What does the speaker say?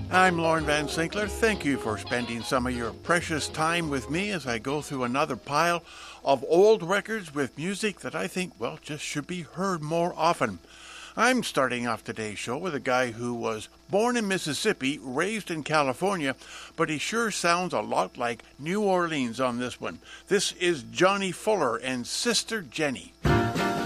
I'm Lorne Van Sinkler. Thank you for spending some of your precious time with me as I go through another pile of old records with music that I think, well, just should be heard more often. I'm starting off today's show with a guy who was born in Mississippi, raised in California, but he sure sounds a lot like New Orleans on this one. This is Johnny Fuller and Sister Jenny.